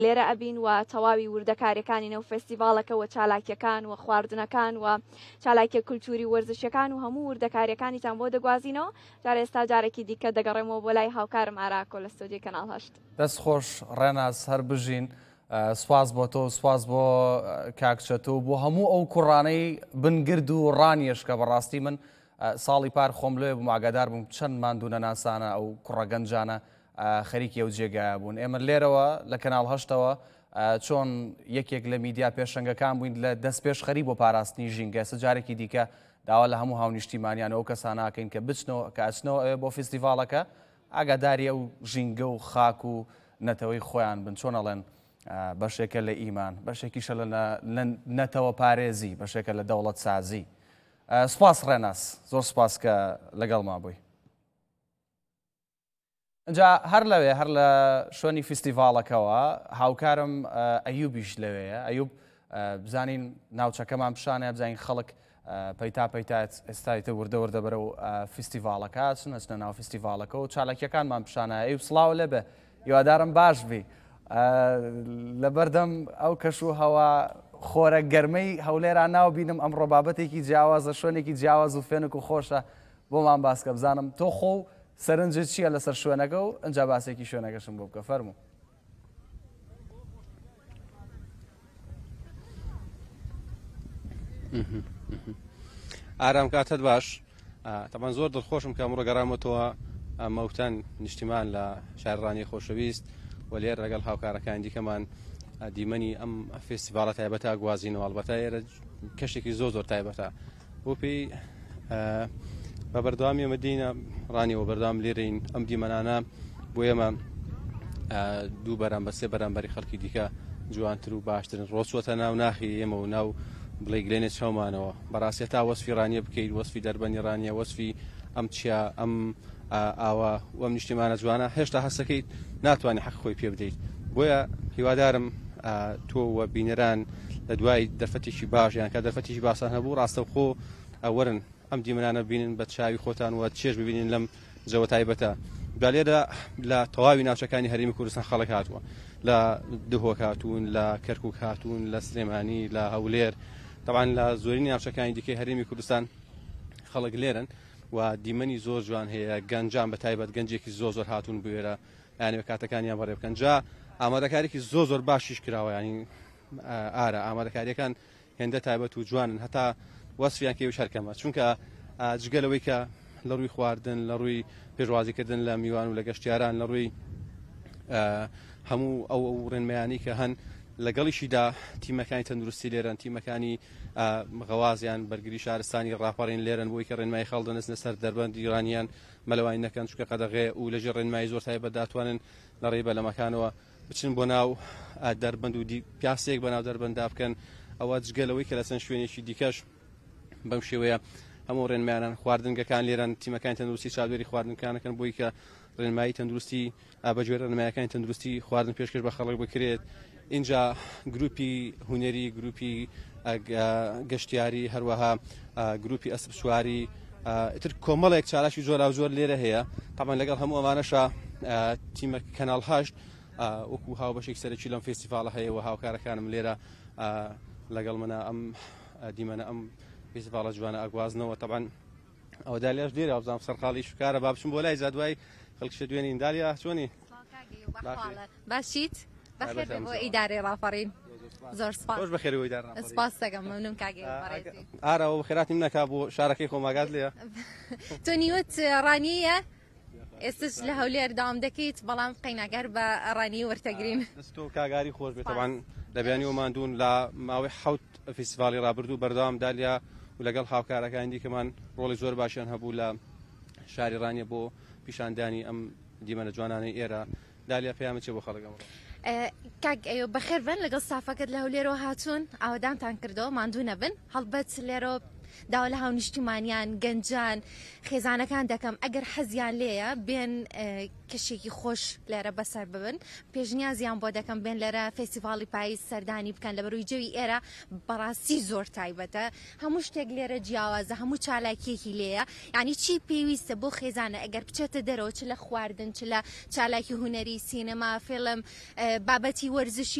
لێرە ئەبین و تەواوی وردەکاریەکانی نێو فستیڤالەکە و چالاکیەکان و خواردنەکان و چالاکیە کولتوری وەرزشەکان و هەموو وردەکاریەکانیتان بۆ دەگوازینەوە. جارە ئێستا جارێکی دیکە دەگەڕێمەوە بۆ لای هاوکارم ئاراکۆ لە ستۆدیۆی کەناڵ 8. دەست خۆش ڕێناز هەر بژین. سواز بۆ تۆ، سواز بۆ کاکچەتۆ، بۆ هەموو ئەو کوڕانەی بنگرد و ڕانیەش کە بەڕاستی من ساڵی پار خۆم لێ بووم ئاگادار بووم چەند ماندوونە ناسانە ئەو کوڕەگەنجانە خەریکی ئەو جێگایە بوون. ئێمە لێرەوە لە کەناڵ 8ەوە چۆن یەکێک لە میدیا پێشەنگەکان بووین لە دەست پێشخەری بۆ پاراستنی ژینگە. جارێکی دیکە داوا لە هەموو هاونیشتیمانیان ئەو کەساناکەین کە بچنەوە کە ئەچنەوە بۆ فستیڤالەکە ئاگاداری ئەو ژینگە و خاک و نەتەوەی خۆیان بن. چۆن ئەڵێن بەشێکە لە ئیمان، بەشێکیشە لە نەتەوە پارێزی، بەشێکە لە دەوڵەت سازی. سپاس ڕێناس، زۆر سپاس کە لەگەڵما بووی. اینجا هەر لەوێ هەر لە شوێنی فستیڤالەکەوە هاوکارم ئەیوبیش لەوەیە. ئەیوب بزانین ناوچەکەمان پیشانە، بزانین خەڵک پەیتا پەیتات ئێستایتە وردە وردە بەرەو فستیڤالەکە چنە ناو فستیڤالەکە و چالاکیەکانمان پیشانە. ئەیوب سڵاو لێبێ، هیوادارم باش بی. لەبەردەم ئەو کەش و هەوا خۆرە گەرمەی هەولێران ناو بینم ئەمڕۆ بابەتێکی جیاوازە، شوێنێکی جیاواز و فێنک و خۆشە بۆمان باسکە بزانم تۆ خۆ سەرنجت چییە لەسەر شوێنەکە و ئەنجا باسێکی شوێنەکەشم بۆ بکە. فەرموو. ئارام کاتت باش. تەمان زۆر دڵخۆشم کە ئەمڕۆ گەڕامەوە مەوتەن نیشتیمان لە شارڕانی خۆشەویست و لێر لەگەڵ هاوکارەکان دیکەمان دیمەنی ئەم فستیڤالە تایبەتە گوازینەوە. ئەڵبەتە ئێرە کەشێکی زۆر تایبەتە بۆ پێی بە بەردەوامی ئەمە دێینە ڕانیەوە بەردەوام لێرەین. ئەم دیمەنانە بۆ ئێمە دوو بەرام بە سێ بەرامبەری خەڵکی دیکە جوانتر و باشترن. ڕۆچوەتە ناو ناخی ئێمە و ناو بڵێ گلێنێ چاومانەوە. بەڕاستی تا وەسفی ڕانیە بکەیت، وەسفی دەربەنی ڕانیە، وەسفی ئەم چیا ئەم ئاوا و ئەم نیشتیمانە جوانە هێشتا هەستەکەیت ناتوانانی حەق خۆی پێ بدەیت. بۆیە هیوادارم تۆ وە بینەران لە دوای دەرفەتێکی باش یان کە دەرفەتێکی باسان هەبوو ڕاستەوخۆ ئەوەرن ئەم دیمەنانە ببینن بە چاوی خۆتان و چێژ ببینین لەم جەوە تایبەتە. لێرە لە تەواوی ناوچەکانی هەرێمی کوردستان خەڵک هاتووە، لە دهۆک هاتوون، لە کەرکووک هاتوون، لە سلێمانی، لە هەولێر، طبعا لە زۆرینی ناوچەکانی دیکەی هەرێمی کوردستان خەڵک لێرن و دیمەنی زۆر جوان هەیە. گەنجان بە تایبەت گەنجێکی زۆر هاتوون بوێرە یانێ کاتەکانیان بەڕێ بکەن. جا ئامادەکارێکی زۆر باشیش کراوە، ینی ئارە ئامادەکاریەکان هێندە تایبەت و جوانن، هەتا وەسفیان کێوی شەرکەمە. چونکە جگەلەوەی کە لە ڕووی خواردن، لە ڕووی پێشوازیکردن لە میوان و لە گەشتیاران، لە ڕووی هەموو ئەو ڕێنمەیانی کە هەن لەگەڵیشیدا تیمەکانی تەندروستی لێرن، تیمەکانی غەوازیان بەرگری شارستانی ڕاپەڕین لێرن بۆی کە ڕێنمای خەڵدەنستنە سەر دەربەند ئیرانیان مەلەوانی نەکەن، چونکە قەدەغێ و لەژێر ڕێنمایی زۆر تایبەت داتوانن لە ڕێبە لە مەکانەوە بچن بۆ ناو دەربەند و پیاسێک بە ناو دەربەندا بکەن. ئەوە جگەلەوەی کە لە چەند شوێنێکی دیکەش بەم شێوەیە هەموو ڕێنمایانان خواردنگەکان لێرن، تیمەکانی تەندروستی چاودێری خواردنەکانەکەن بۆی کە ڕێنمایی تەندروستی بەگوێرە ڕێنمایەکانی تەندروستی خواردن پێشکەش بە خەڵک بکرێت. اینجا گروپی هونەری، گروپی گەشتیاری، هەروەها گروپی ئەسپ سواری، تر کۆمەڵێک چالاشی زۆر لێرە هەیە. طبعا لەگەڵ هەموو ئەمانەشە تیمە کەناڵ 8 وەکو هاو بەشێک سەرەکی لەم فستیڤالە هەیە و هاوکارەکانم لێرە لەگەڵ منە ئەم دیمەنە ئەم فستیڤالە جوانە ئەگوازنەوە. طبعا ئەوە دالیاش لێرە بزانم سەرقاڵی شکارە با بچم بۆ لای زادوای خەڵکیشە دوێنین. دالیا چۆنی؟ باشیت؟ بەخێر بۆ ئیدارەی ڕاپەڕین. زۆر خۆش بەخێر بۆ ئیدارە ڕاپەڕین. سپاس دەکەم، مەمنون کاگەی بەڕێزی. ئارەوە خێراتی من نەکا بۆ شارەکەی خۆماگات لێیە. تۆ نیوت ڕانیە ئێستش لە هەولێر داوام دەکەیت، بەڵام قەیناگەر بە ڕانی وەرتەگرین. دەست تۆ کاگاری خۆش بێت. طبعا لەبیانی وماندوون لە ماوەی 7 فستیڤالی ڕابردوو بەردەوام دالیا و لەگەڵ هاوکارەکان دیکەمان ڕۆڵی زۆر باشیان هەبوو لە شاری ڕانیە بۆ پیشاندانی ئەم دیمەنە جوانانەی ئێرە. دالیا پەیامت چێ بۆ خەڵک ئەمڕۆ؟ کاک ئەوە بەخێر بن، لەگەڵ ستافەکەت لە هەولێرەوە هاتوون، ئاوادانتان کردەوە، ماندوو نەبن. هەڵبەت لێرە داوا لە هاو نیشتیمانیان گەنجان خێزانەکان دەکەم ئەگەر حەزیان لێیە بێن کەشێکی خۆش لێرە بەسەر ببن پێشنیازیان بۆ دەکەم بێن لەرە فێستیڤاڵی پاییز سەردانی بکەن لە بەرووی جەوی ئێرە بەڕاستی زۆر تایبەتە هەموو شتێک لێرە جیاوازە هەموو چالاکیەکی لێیە یعنی چی پێویستە بۆ خێزانە ئەگەر بچێتە دەرەوە چ لە خواردن چ لە چالاکی هوەری سینەما فێڵم بابەتی وەرزشی